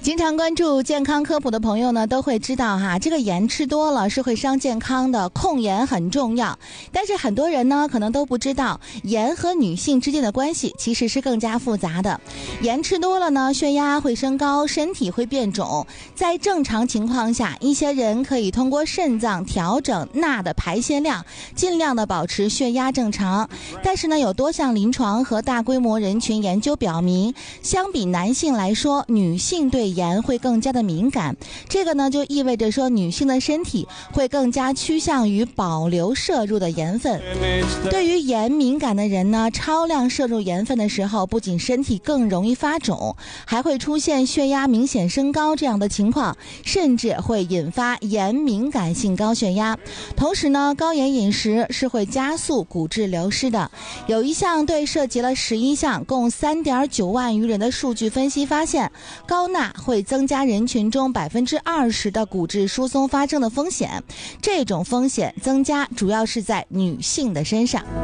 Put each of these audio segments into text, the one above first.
经常关注健康科普的朋友呢，都会知道这个盐吃多了是会伤健康的，控盐很重要。但是很多人呢，可能都不知道，盐和女性之间的关系其实是更加复杂的。盐吃多了呢，血压会升高，身体会变肿。在正常情况下，一些人可以通过肾脏调整钠的排泄量，尽量的保持血压正常。但是呢，有多项临床和大规模人群研究表明，相比男性来说，女性对盐会更加的敏感。这个呢，就意味着说，女性的身体会更加趋向于保留摄入的盐分。对于盐敏感的人呢，超量摄入盐分的时候，不仅身体更容易发肿，还会出现血压明显升高这样的情况，甚至会引发盐敏感性高血压。同时呢，高盐饮食是会加速骨质流失的。有一项对涉及了11项共3.9万余人的数据分析发现，高钠会增加人群中20%的骨质疏松发生的风险。这种风险增加主要是在女性的身上。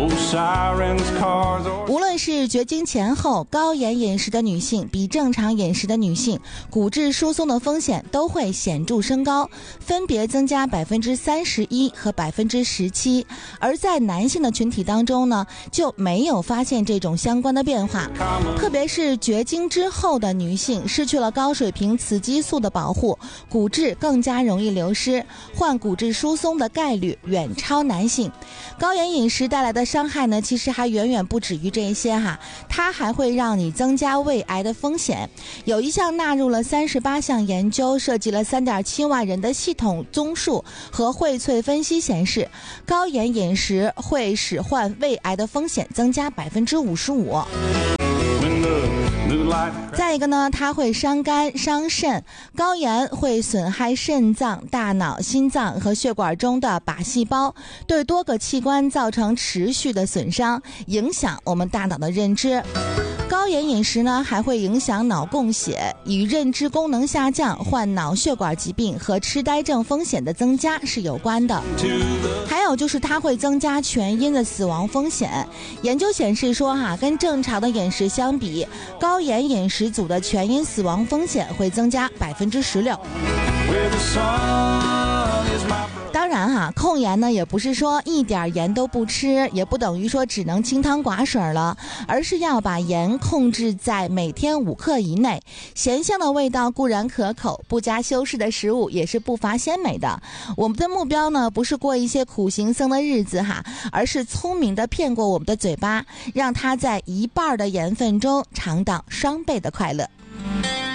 无论是绝经前后，高盐饮食的女性比正常饮食的女性骨质疏松的风险都会显著升高，分别增加31%和17%。而在男性的群体当中呢，就没有发现这种相关的变化。特别是绝经之后的女性失去了高水平雌激素的保护，骨质更加容易流失，患骨质疏松的概率远超男性。高盐饮食带来的伤害呢，其实还远远不止于这些它还会让你增加胃癌的风险。有一项纳入了38项研究，涉及了3.7万人的系统综述和荟萃分析显示，高盐饮食会使患胃癌的风险增加55%。再一个呢，它会伤肝伤肾，高盐会损害肾脏、大脑、心脏和血管中的靶细胞，对多个器官造成持续的损伤，影响我们大脑的认知。高盐饮食呢，还会影响脑供血，与认知功能下降、患脑血管疾病和痴呆症风险的增加是有关的。还有就是它会增加全因的死亡风险。研究显示说跟正常的饮食相比，高盐饮食组的全因死亡风险会增加16%。当然控盐呢，也不是说一点盐都不吃，也不等于说只能清汤寡水了，而是要把盐控制在每天5克以内。咸香的味道固然可口，不加修饰的食物也是不乏鲜美的。我们的目标呢，不是过一些苦行僧的日子而是聪明的骗过我们的嘴巴，让它在1半的盐分中尝到双倍的快乐。